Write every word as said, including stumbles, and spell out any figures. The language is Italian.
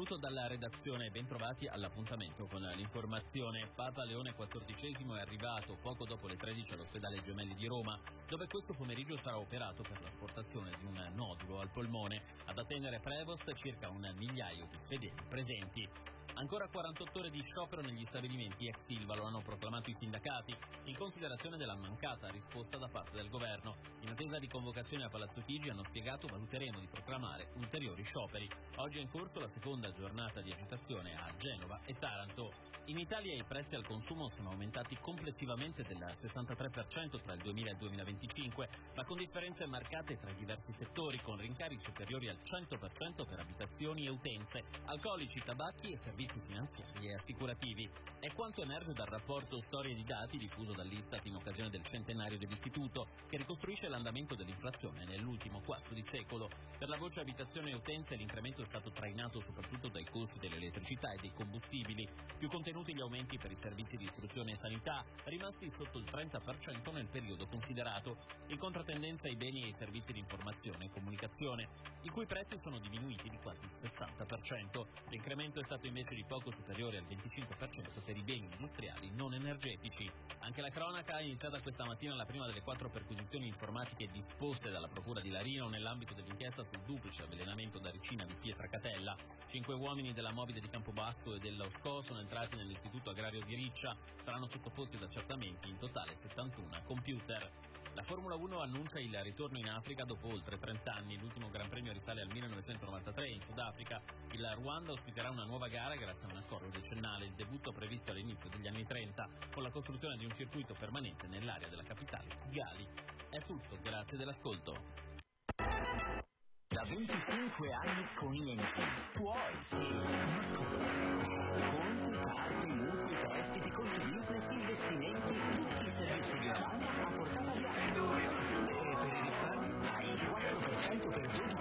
saluto dalla redazione e ben trovati all'appuntamento con l'informazione. Papa Leone quattordicesimo è arrivato poco dopo le tredici all'ospedale Gemelli di Roma, dove questo pomeriggio sarà operato per l'asportazione di un nodulo al polmone. Ad attendere Prevost circa un migliaio di fedeli presenti. Ancora quarantotto ore di sciopero negli stabilimenti ex Ilva, lo hanno proclamato i sindacati, in considerazione della mancata risposta da parte del governo. In attesa di convocazione a Palazzo Chigi hanno spiegato valuteremo di proclamare ulteriori scioperi. Oggi è in corso la seconda giornata di agitazione a Genova e Taranto. In Italia i prezzi al consumo sono aumentati complessivamente del sessantatré per cento tra il duemila e il duemilaventicinque, ma con differenze marcate tra i diversi settori, con rincari superiori al cento per cento per abitazioni e utenze, alcolici, tabacchi e servizi finanziari e assicurativi. È quanto emerge dal rapporto Storie di dati diffuso dall'Istat in occasione del centenario dell'istituto, che ricostruisce l'andamento dell'inflazione nell'ultimo quarto di secolo. Per la voce abitazione e utenze l'incremento è stato trainato soprattutto dai costi dell'elettricità e dei combustibili, più contenuti gli aumenti per i servizi di istruzione e sanità, rimasti sotto il trenta per cento nel periodo considerato, in controtendenza ai beni e ai servizi di informazione e comunicazione, i cui prezzi sono diminuiti di quasi il sessanta per cento. L'incremento è stato invece di poco superiore al venticinque per cento per i beni industriali non energetici. Anche la cronaca è iniziata questa mattina la prima delle quattro perquisizioni informatiche disposte dalla Procura di Larino nell'ambito dell'inchiesta sul duplice avvelenamento da ricina di Pietracatella. Cinque uomini della Mobile di Campobasso e della Osco sono entrati nell'Istituto Agrario di Riccia, saranno sottoposti ad accertamenti, in totale settantuno computer. La Formula uno annuncia il ritorno in Africa dopo oltre trenta anni. L'ultimo Gran Premio risale al millenovecentonovantatré in Sudafrica. Il Ruanda ospiterà una nuova gara grazie a un accordo decennale. Il debutto previsto all'inizio degli anni trenta, con la costruzione di un circuito permanente nell'area della capitale Kigali. È tutto, grazie dell'ascolto. Da venticinque anni con I N G puoi conti, carte, mutui, prestiti, conti business, investimenti, tutti i servizi di una banca a portata di mano. E per i risparmi hai il quattro per cento per dodici